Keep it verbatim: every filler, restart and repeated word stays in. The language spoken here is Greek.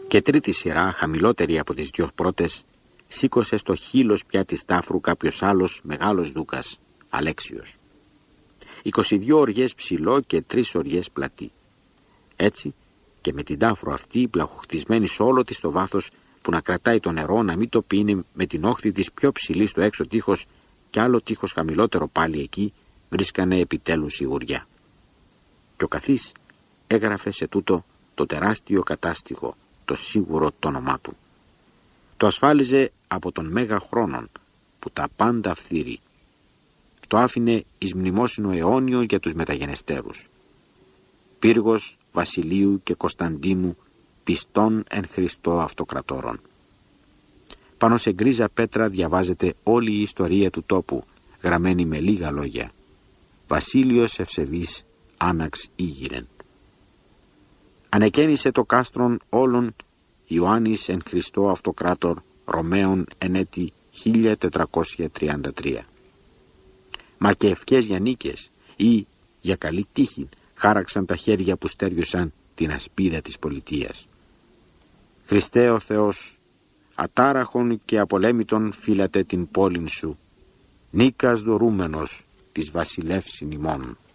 Και τρίτη σειρά, χαμηλότερη από τις δυο πρώτες, σήκωσε στο χείλος πια της τάφρου κάποιος άλλος μεγάλος δούκας, Αλέξιος. είκοσι δύο οριές ψηλό και τρεις οριές πλατή. Έτσι και με την τάφρο αυτή πλαχοχτισμένη σε όλο της το βάθος, που να κρατάει το νερό να μην το πίνει, με την όχθη της πιο ψηλή στο έξω τείχος και άλλο τείχος χαμηλότερο πάλι εκεί, βρίσκανε επιτέλους σιγουριά. Και ο καθής έγραφε σε τούτο το τεράστιο κατάστιχο, το σίγουρο το όνομά του. Το ασφάλιζε από τον μέγα χρόνον που τα πάντα φθείρει. Το άφηνε εις μνημόσυνο αιώνιο για τους μεταγενεστέρους. Πύργος Βασιλείου και Κωνσταντίνου, πιστών εν Χριστώ αυτοκρατόρων. Πάνω σε γκρίζα πέτρα διαβάζεται όλη η ιστορία του τόπου, γραμμένη με λίγα λόγια. Βασίλειος ευσεβής άναξ ήγηρεν. Ανεκαίνισε το κάστρον όλων Ιωάννης εν Χριστώ αυτοκράτορ, Ρωμαίων εν έτη χίλια τετρακόσια τριάντα τρία. Μα και ευχές για νίκες ή για καλή τύχη χάραξαν τα χέρια που στέριωσαν την ασπίδα της πολιτείας. Χριστέ ο Θεός, ατάραχον και απολέμητον φύλατε την πόλην σου, νίκας δωρούμενος της βασιλεύσιν ημών.